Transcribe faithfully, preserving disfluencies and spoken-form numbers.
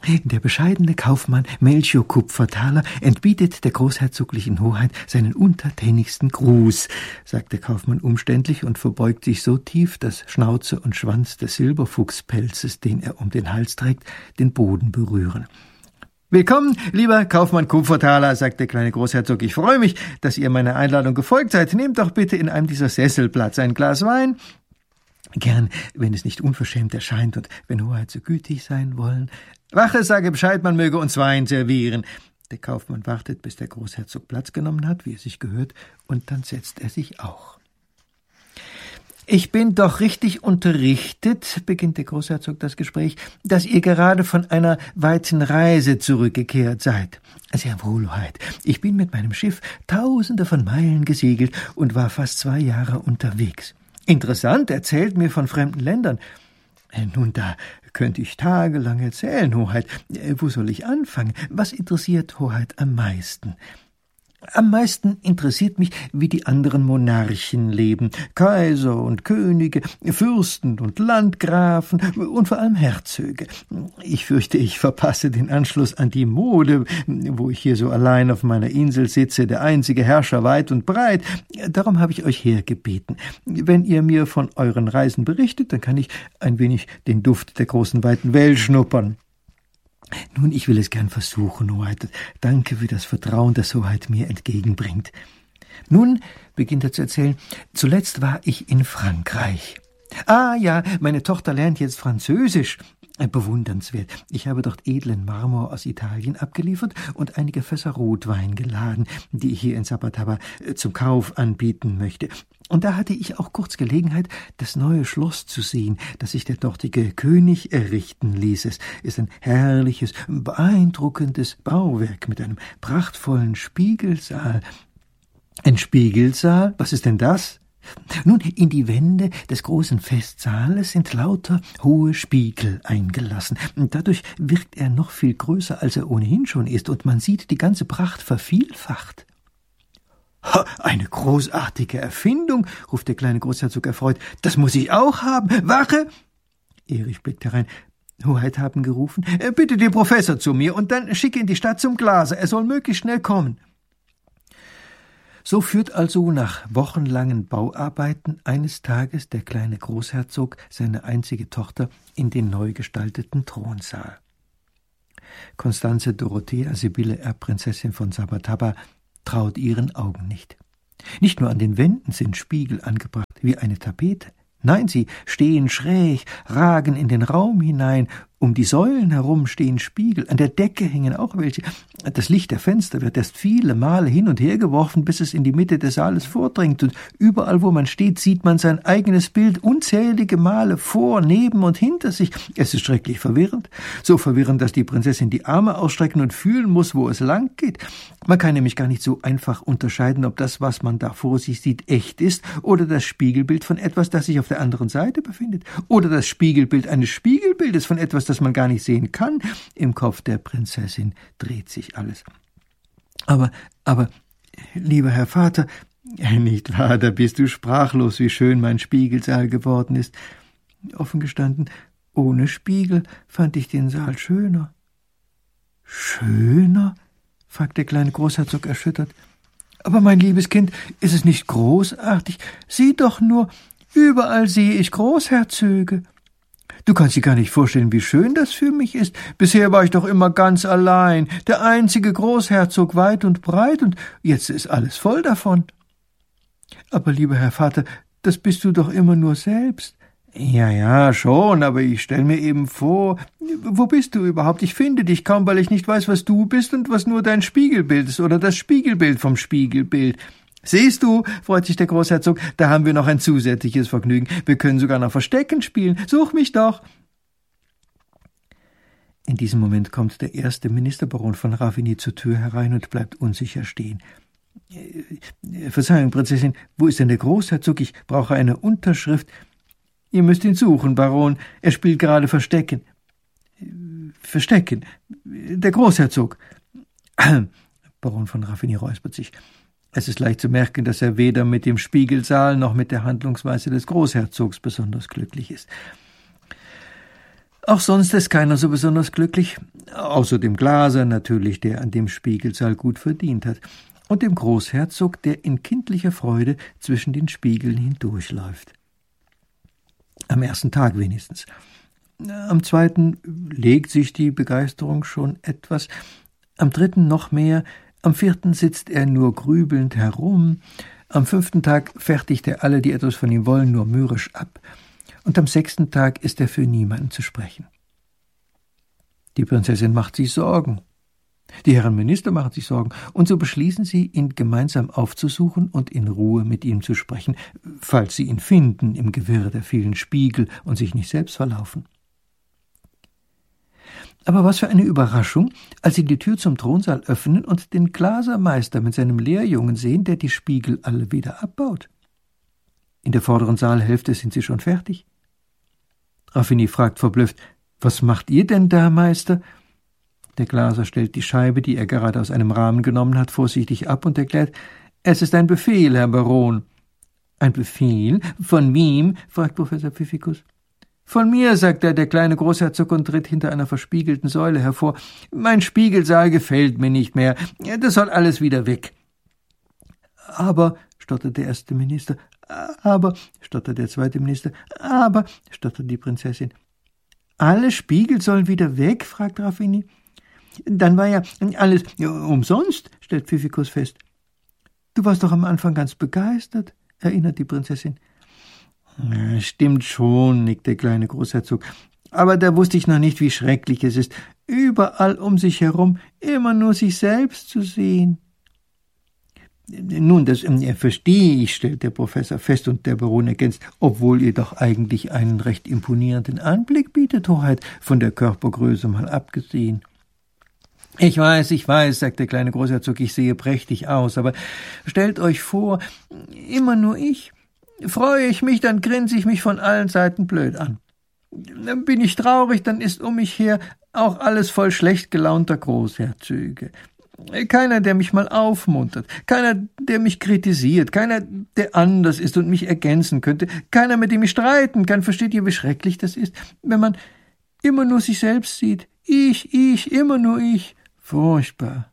Der bescheidene Kaufmann Melchior Kupfertaler entbietet der großherzoglichen Hoheit seinen untertänigsten Gruß, sagt der Kaufmann umständlich und verbeugt sich so tief, dass Schnauze und Schwanz des Silberfuchspelzes, den er um den Hals trägt, den Boden berühren. »Willkommen, lieber Kaufmann Kupfertaler«, sagt der kleine Großherzog. »Ich freue mich, dass ihr meiner Einladung gefolgt seid. Nehmt doch bitte in einem dieser Sessel Platz, ein Glas Wein.« »Gern, wenn es nicht unverschämt erscheint und wenn Hoheit so gütig sein wollen.« »Wache, sage Bescheid, man möge uns Wein servieren.« Der Kaufmann wartet, bis der Großherzog Platz genommen hat, wie es sich gehört, und dann setzt er sich auch. »Ich bin doch richtig unterrichtet«, beginnt der Großherzog das Gespräch, »dass ihr gerade von einer weiten Reise zurückgekehrt seid.« »Sehr wohl, Hoheit. Ich bin mit meinem Schiff tausende von Meilen gesegelt und war fast zwei Jahre unterwegs.« »Interessant, erzählt mir von fremden Ländern.« »Nun, da könnte ich tagelang erzählen, Hoheit. Wo soll ich anfangen? Was interessiert Hoheit am meisten?« »Am meisten interessiert mich, wie die anderen Monarchen leben. Kaiser und Könige, Fürsten und Landgrafen und vor allem Herzöge. Ich fürchte, ich verpasse den Anschluss an die Mode, wo ich hier so allein auf meiner Insel sitze, der einzige Herrscher weit und breit. Darum habe ich euch hergebeten. Wenn ihr mir von euren Reisen berichtet, dann kann ich ein wenig den Duft der großen, weiten Welt schnuppern.« »Nun, ich will es gern versuchen, Hoheit. Danke für das Vertrauen, das Hoheit mir entgegenbringt. Nun«, beginnt er zu erzählen, »zuletzt war ich in Frankreich. Ah ja, meine Tochter lernt jetzt Französisch. Bewundernswert. Ich habe dort edlen Marmor aus Italien abgeliefert und einige Fässer Rotwein geladen, die ich hier in Sapataba zum Kauf anbieten möchte. Und da hatte ich auch kurz Gelegenheit, das neue Schloss zu sehen, das sich der dortige König errichten ließ. Es ist ein herrliches, beeindruckendes Bauwerk mit einem prachtvollen Spiegelsaal.« »Ein Spiegelsaal? Was ist denn das?« »Nun, in die Wände des großen Festsaales sind lauter hohe Spiegel eingelassen. Dadurch wirkt er noch viel größer, als er ohnehin schon ist, und man sieht die ganze Pracht vervielfacht.« »Ha, eine großartige Erfindung«, ruft der kleine Großherzog erfreut. »Das muss ich auch haben. Wache!« Erich blickt herein. »Hoheit haben gerufen. Bitte den Professor zu mir und dann schicke in die Stadt zum Glaser. Er soll möglichst schnell kommen.« So führt also nach wochenlangen Bauarbeiten eines Tages der kleine Großherzog seine einzige Tochter in den neu gestalteten Thronsaal. Constanze Dorothea Sibylle Erbprinzessin von Sapataba traut ihren Augen nicht. Nicht nur an den Wänden sind Spiegel angebracht wie eine Tapete. Nein, sie stehen schräg, ragen in den Raum hinein. Um die Säulen herum stehen Spiegel, an der Decke hängen auch welche. Das Licht der Fenster wird erst viele Male hin und her geworfen, bis es in die Mitte des Saales vordringt. Und überall, wo man steht, sieht man sein eigenes Bild unzählige Male vor, neben und hinter sich. Es ist schrecklich verwirrend. So verwirrend, dass die Prinzessin die Arme ausstrecken und fühlen muss, wo es lang geht. Man kann nämlich gar nicht so einfach unterscheiden, ob das, was man da vor sich sieht, echt ist oder das Spiegelbild von etwas, das sich auf der anderen Seite befindet. Oder das Spiegelbild eines Spiegelbildes von etwas, das man gar nicht sehen kann. Im Kopf der Prinzessin dreht sich alles. Aber, aber, lieber Herr Vater, nicht wahr, da bist du sprachlos, wie schön mein Spiegelsaal geworden ist. Offen gestanden, ohne Spiegel fand ich den Saal schöner. Schöner? Fragt der kleine Großherzog erschüttert. Aber mein liebes Kind, ist es nicht großartig? Sieh doch nur, überall sehe ich Großherzöge. Du kannst dir gar nicht vorstellen, wie schön das für mich ist. Bisher war ich doch immer ganz allein, der einzige Großherzog weit und breit, und jetzt ist alles voll davon. Aber, lieber Herr Vater, das bist du doch immer nur selbst. Ja, ja, schon, aber ich stell mir eben vor, wo bist du überhaupt? Ich finde dich kaum, weil ich nicht weiß, was du bist und was nur dein Spiegelbild ist oder das Spiegelbild vom Spiegelbild. Siehst du, freut sich der Großherzog, da haben wir noch ein zusätzliches Vergnügen. Wir können sogar noch Verstecken spielen. Such mich doch. In diesem Moment kommt der erste Ministerbaron von Ravigny zur Tür herein und bleibt unsicher stehen. Verzeihung, Prinzessin, wo ist denn der Großherzog? Ich brauche eine Unterschrift. Ihr müsst ihn suchen, Baron. Er spielt gerade Verstecken. Verstecken? Der Großherzog. Baron von Ravigny räuspert sich. Es ist leicht zu merken, dass er weder mit dem Spiegelsaal noch mit der Handlungsweise des Großherzogs besonders glücklich ist. Auch sonst ist keiner so besonders glücklich, außer dem Glaser natürlich, der an dem Spiegelsaal gut verdient hat, und dem Großherzog, der in kindlicher Freude zwischen den Spiegeln hindurchläuft. Am ersten Tag wenigstens. Am zweiten legt sich die Begeisterung schon etwas, am dritten noch mehr, am vierten sitzt er nur grübelnd herum, am fünften Tag fertigt er alle, die etwas von ihm wollen, nur mürrisch ab, und am sechsten Tag ist er für niemanden zu sprechen. Die Prinzessin macht sich Sorgen, die Herren Minister machen sich Sorgen, und so beschließen sie, ihn gemeinsam aufzusuchen und in Ruhe mit ihm zu sprechen, falls sie ihn finden im Gewirr der vielen Spiegel und sich nicht selbst verlaufen. Aber was für eine Überraschung, als sie die Tür zum Thronsaal öffnen und den Glasermeister mit seinem Lehrjungen sehen, der die Spiegel alle wieder abbaut. In der vorderen Saalhälfte sind sie schon fertig. Raffinie fragt verblüfft: »Was macht ihr denn da, Meister?« Der Glaser stellt die Scheibe, die er gerade aus einem Rahmen genommen hat, vorsichtig ab und erklärt: »Es ist ein Befehl, Herr Baron.« »Ein Befehl? Von wem?« fragt Professor Pfiffikus. »Von mir«, sagt er, der kleine Großherzog, und tritt hinter einer verspiegelten Säule hervor. »Mein Spiegelsaal gefällt mir nicht mehr. Das soll alles wieder weg.« »Aber«, stottert der erste Minister, »aber«, stottert der zweite Minister, »aber«, stottert die Prinzessin. »Alle Spiegel sollen wieder weg?« fragt Raffinie. »Dann war ja alles umsonst«, stellt Pfiffikus fest. »Du warst doch am Anfang ganz begeistert«, erinnert die Prinzessin. »Stimmt schon«, nickt der kleine Großherzog, »aber da wusste ich noch nicht, wie schrecklich es ist, überall um sich herum immer nur sich selbst zu sehen.« »Nun, das äh, verstehe ich«, stellt der Professor fest, und der Baron ergänzt, »obwohl ihr doch eigentlich einen recht imponierenden Anblick bietet, Hoheit, von der Körpergröße mal abgesehen.« »Ich weiß, ich weiß«, sagt der kleine Großherzog, »ich sehe prächtig aus, aber stellt euch vor, immer nur ich. Freue ich mich, dann grinse ich mich von allen Seiten blöd an. Dann bin ich traurig, dann ist um mich her auch alles voll schlecht gelaunter Großherzöge. Keiner, der mich mal aufmuntert, keiner, der mich kritisiert, keiner, der anders ist und mich ergänzen könnte, keiner, mit dem ich streiten kann. Versteht ihr, wie schrecklich das ist, wenn man immer nur sich selbst sieht? Ich, ich, immer nur ich. Furchtbar.«